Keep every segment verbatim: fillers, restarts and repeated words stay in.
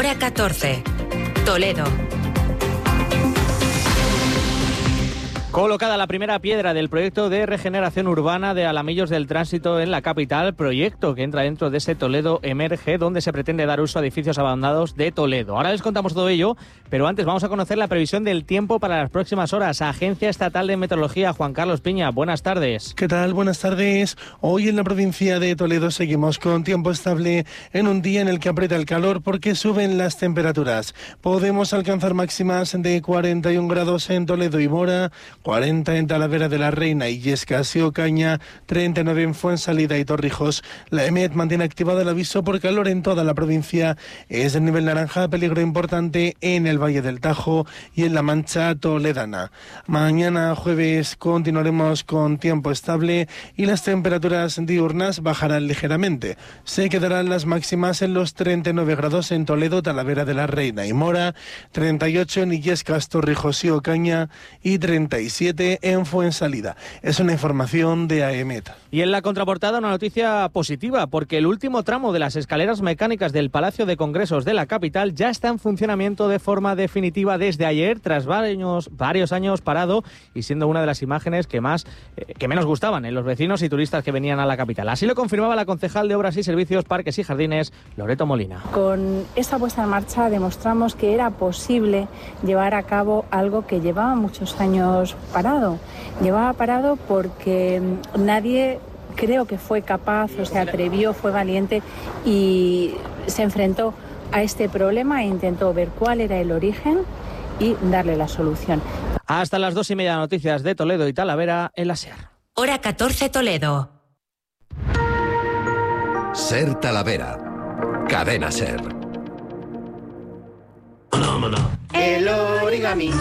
Hora catorce. Toledo. Colocada la primera piedra del proyecto de regeneración urbana de Alamillos del Tránsito en la capital, proyecto que entra dentro de ese Toledo Emerge, donde se pretende dar uso a edificios abandonados de Toledo. Ahora les contamos todo ello, pero antes vamos a conocer la previsión del tiempo para las próximas horas. Agencia Estatal de Meteorología, Juan Carlos Piña, buenas tardes. ¿Qué tal? Buenas tardes. Hoy en la provincia de Toledo seguimos con tiempo estable en un día en el que aprieta el calor porque suben las temperaturas. Podemos alcanzar máximas de cuarenta y un grados en Toledo y Mora, cuarenta en Talavera de la Reina, Illescas y Ocaña, treinta y nueve en Fuensalida y Torrijos. La EMET mantiene activado el aviso por calor en toda la provincia. Es de nivel naranja, peligro importante en el Valle del Tajo y en la Mancha toledana. Mañana jueves continuaremos con tiempo estable y las temperaturas diurnas bajarán ligeramente. Se quedarán las máximas en los treinta y nueve grados en Toledo, Talavera de la Reina y Mora, treinta y ocho en Illescas, Torrijos y Ocaña y treinta y siete en Fuensalida. Es una información de A E M E T. Y en la contraportada una noticia positiva, porque el último tramo de las escaleras mecánicas del Palacio de Congresos de la capital ya está en funcionamiento de forma definitiva desde ayer, tras varios, varios años parado y siendo una de las imágenes que más eh, que menos gustaban en los vecinos y turistas que venían a la capital. Así lo confirmaba la concejal de Obras y Servicios, Parques y Jardines, Loreto Molina. Con esta puesta en marcha demostramos que era posible llevar a cabo algo que llevaba muchos años parado. Llevaba parado porque nadie, creo que fue capaz, o se atrevió, fue valiente y se enfrentó a este problema e intentó ver cuál era el origen y darle la solución. Hasta las dos y media, noticias de Toledo y Talavera en la SER. Hora catorce, Toledo. SER Talavera. Cadena SER. El origami.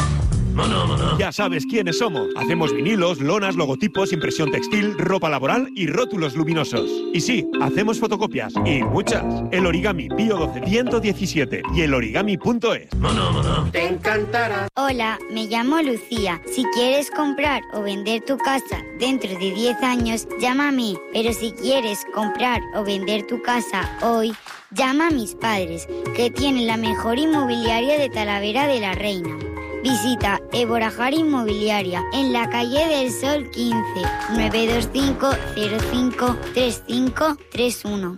Ya sabes quiénes somos. Hacemos vinilos, lonas, logotipos, impresión textil, ropa laboral y rótulos luminosos. Y sí, hacemos fotocopias. Y muchas. El Origami Pío doce ciento diecisiete y el origami punto es. Te encantará. Hola, me llamo Lucía. Si quieres comprar o vender tu casa dentro de diez años, llámame. Pero si quieres comprar o vender tu casa hoy, llama a mis padres, que tienen la mejor inmobiliaria de Talavera de la Reina. Visita Eborajar Inmobiliaria en la calle del Sol quince, nueve dos cinco cero cinco tres cinco tres uno.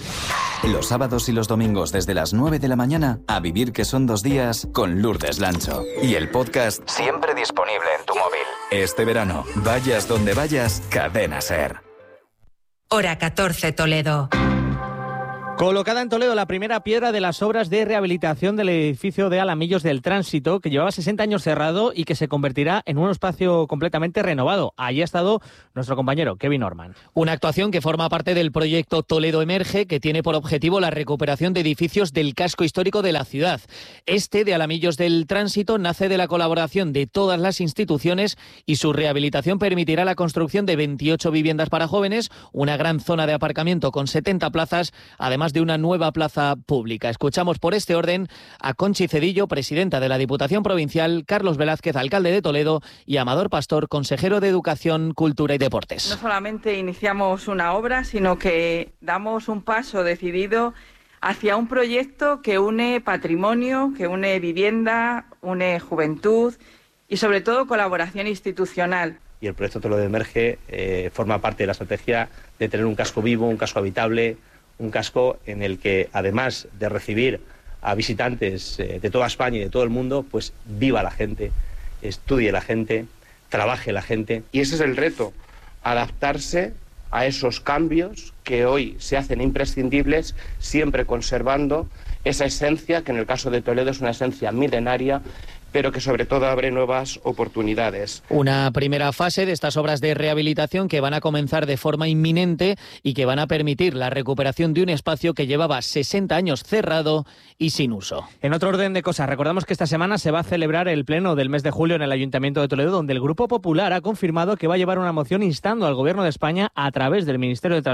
Los sábados y los domingos desde las nueve de la mañana, a vivir que son dos días con Lourdes Lancho. Y el podcast siempre disponible en tu móvil. Este verano, vayas donde vayas, Cadena SER. Hora catorce, Toledo. Colocada en Toledo la primera piedra de las obras de rehabilitación del edificio de Alamillos del Tránsito, que llevaba sesenta años cerrado y que se convertirá en un espacio completamente renovado. Allí ha estado nuestro compañero Kevin Norman. Una actuación que forma parte del proyecto Toledo Emerge, que tiene por objetivo la recuperación de edificios del casco histórico de la ciudad. Este, de Alamillos del Tránsito, nace de la colaboración de todas las instituciones y su rehabilitación permitirá la construcción de veintiocho viviendas para jóvenes, una gran zona de aparcamiento con setenta plazas, además de una nueva plaza pública. Escuchamos por este orden a Conchi Cedillo, presidenta de la Diputación Provincial, Carlos Velázquez, alcalde de Toledo, y Amador Pastor, consejero de Educación, Cultura y Deportes. No solamente iniciamos una obra, sino que damos un paso decidido hacia un proyecto que une patrimonio, que une vivienda, une juventud y sobre todo colaboración institucional. Y el proyecto Toledo Emerge eh, forma parte de la estrategia de tener un casco vivo, un casco habitable, un casco en el que, además de recibir a visitantes eh, de toda España y de todo el mundo, pues viva la gente, estudie la gente, trabaje la gente. Y ese es el reto, adaptarse a esos cambios que hoy se hacen imprescindibles, siempre conservando esa esencia, que en el caso de Toledo es una esencia milenaria, pero que sobre todo abre nuevas oportunidades. Una primera fase de estas obras de rehabilitación que van a comenzar de forma inminente y que van a permitir la recuperación de un espacio que llevaba sesenta años cerrado y sin uso. En otro orden de cosas, recordamos que esta semana se va a celebrar el pleno del mes de julio en el Ayuntamiento de Toledo, donde el Grupo Popular ha confirmado que va a llevar una moción instando al Gobierno de España, a través del Ministerio de Transportes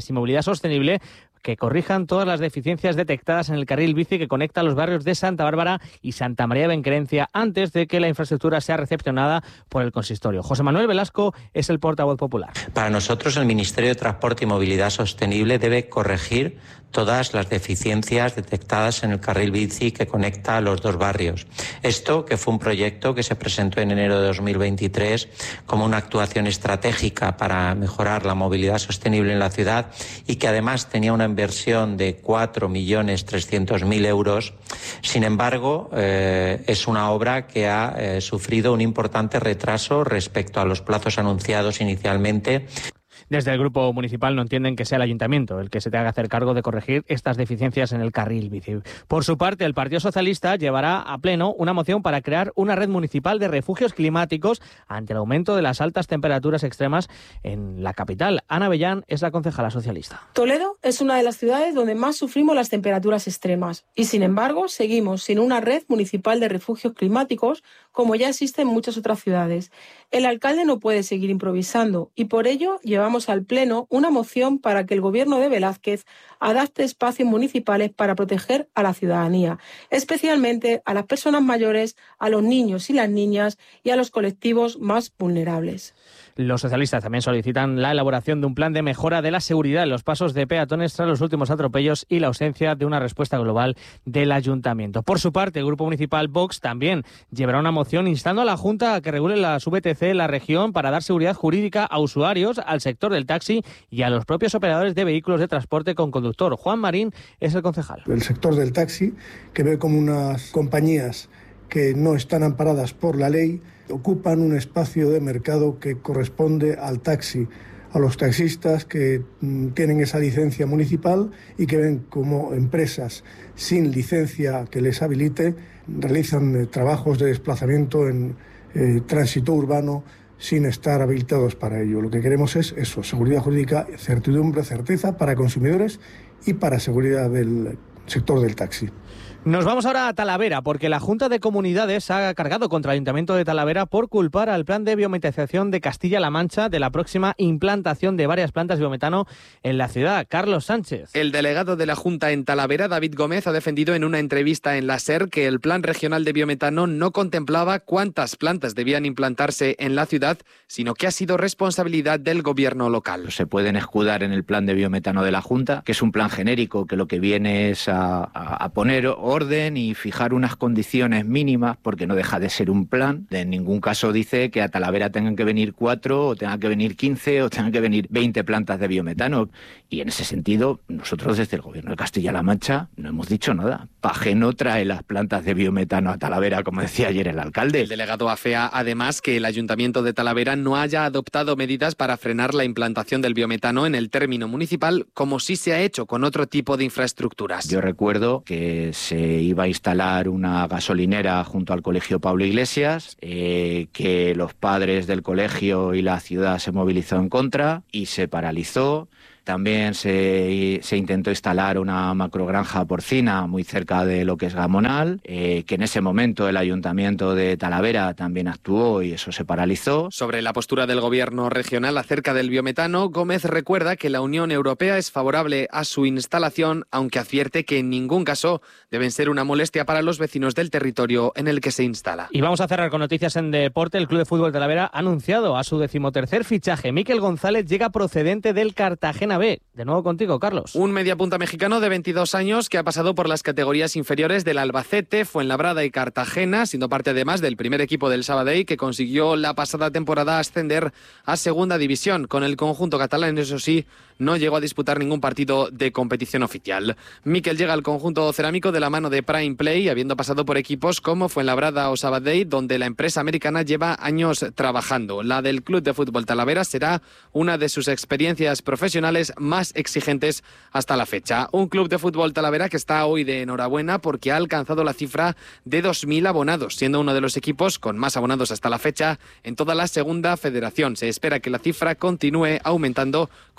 y Movilidad Sostenible que corrijan todas las deficiencias detectadas en el carril bici que conecta los barrios de Santa Bárbara y Santa María de Benquerencia antes de que la infraestructura sea recepcionada por el consistorio. José Manuel Velasco es el portavoz popular. Para nosotros, el Ministerio de Transporte y Movilidad Sostenible debe corregir todas las deficiencias detectadas en el carril bici que conecta a los dos barrios. Esto, que fue un proyecto que se presentó en enero de dos mil veintitrés como una actuación estratégica para mejorar la movilidad sostenible en la ciudad y que además tenía una inversión de cuatro millones trescientos mil euros. Sin embargo, eh, es una obra que ha eh, sufrido un importante retraso respecto a los plazos anunciados inicialmente. Desde el Grupo Municipal no entienden que sea el Ayuntamiento el que se tenga que hacer cargo de corregir estas deficiencias en el carril bici. Por su parte, el Partido Socialista llevará a pleno una moción para crear una red municipal de refugios climáticos ante el aumento de las altas temperaturas extremas en la capital. Ana Bellán es la concejala socialista. Toledo es una de las ciudades donde más sufrimos las temperaturas extremas y, sin embargo, seguimos sin una red municipal de refugios climáticos como ya existe en muchas otras ciudades. El alcalde no puede seguir improvisando y por ello llevamos al Pleno una moción para que el Gobierno de Velázquez adapte espacios municipales para proteger a la ciudadanía, especialmente a las personas mayores, a los niños y las niñas y a los colectivos más vulnerables. Los socialistas también solicitan la elaboración de un plan de mejora de la seguridad en los pasos de peatones tras los últimos atropellos y la ausencia de una respuesta global del Ayuntamiento. Por su parte, el Grupo Municipal Vox también llevará una moción instando a la Junta a que regule las V T C en la región para dar seguridad jurídica a usuarios, al sector del taxi y a los propios operadores de vehículos de transporte con conductor. Juan Marín es el concejal. El sector del taxi, que ve como unas compañías que no están amparadas por la ley, ocupan un espacio de mercado que corresponde al taxi, a los taxistas que mm, tienen esa licencia municipal y que ven como empresas sin licencia que les habilite realizan eh, trabajos de desplazamiento en eh, tránsito urbano sin estar habilitados para ello. Lo que queremos es eso, seguridad jurídica, certidumbre, certeza para consumidores y para seguridad del sector del taxi. Nos vamos ahora a Talavera, porque la Junta de Comunidades ha cargado contra el Ayuntamiento de Talavera por culpar al plan de biometanización de Castilla-La Mancha de la próxima implantación de varias plantas de biometano en la ciudad. Carlos Sánchez. El delegado de la Junta en Talavera, David Gómez, ha defendido en una entrevista en la SER que el plan regional de biometano no contemplaba cuántas plantas debían implantarse en la ciudad, sino que ha sido responsabilidad del gobierno local. Se pueden escudar en el plan de biometano de la Junta, que es un plan genérico que lo que viene es a, a, a poner orden y fijar unas condiciones mínimas, porque no deja de ser un plan. En ningún caso dice que a Talavera tengan que venir cuatro, o tengan que venir quince, o tengan que venir veinte plantas de biometano. Y en ese sentido, nosotros desde el Gobierno de Castilla-La Mancha no hemos dicho nada. Paje no trae las plantas de biometano a Talavera, como decía ayer el alcalde. El delegado afea además que el Ayuntamiento de Talavera no haya adoptado medidas para frenar la implantación del biometano en el término municipal, como sí se ha hecho con otro tipo de infraestructuras. Yo recuerdo que se iba a instalar una gasolinera junto al Colegio Pablo Iglesias, eh, que los padres del colegio y la ciudad se movilizó en contra y se paralizó. También se, se intentó instalar una macrogranja porcina muy cerca de lo que es Gamonal, eh, que en ese momento el Ayuntamiento de Talavera también actuó y eso se paralizó. Sobre la postura del gobierno regional acerca del biometano, Gómez recuerda que la Unión Europea es favorable a su instalación, aunque advierte que en ningún caso deben ser una molestia para los vecinos del territorio en el que se instala. Y vamos a cerrar con noticias en deporte. El Club de Fútbol Talavera ha anunciado a su decimotercer fichaje. Mikel González llega procedente del Cartagena B. De nuevo contigo, Carlos. Un mediapunta mexicano de veintidós años que ha pasado por las categorías inferiores del Albacete, Fuenlabrada y Cartagena, siendo parte además del primer equipo del Sabadell, que consiguió la pasada temporada ascender a segunda división. Con el conjunto catalán, eso sí, no llegó a disputar ningún partido de competición oficial. Mikel llega al conjunto cerámico de la mano de Prime Play, habiendo pasado por equipos como Fuenlabrada o Sabadell, donde la empresa americana lleva años trabajando. La del Club de Fútbol Talavera será una de sus experiencias profesionales más exigentes hasta la fecha. Un Club de Fútbol Talavera que está hoy de enhorabuena porque ha alcanzado la cifra de dos mil abonados, siendo uno de los equipos con más abonados hasta la fecha en toda la segunda federación. Se espera que la cifra continúe aumentando con la llegada de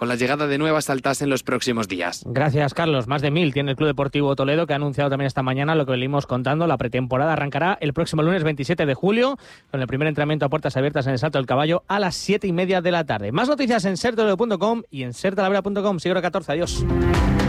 de nuevas altas en los próximos días. Gracias, Carlos. Más de mil tiene el Club Deportivo Toledo, que ha anunciado también esta mañana lo que venimos contando. La pretemporada arrancará el próximo lunes veintisiete de julio, con el primer entrenamiento a puertas abiertas en el Salto del Caballo a las siete y media de la tarde. Más noticias en ser toledo punto com y en ser talavera punto com. Sigue hora catorce. Adiós.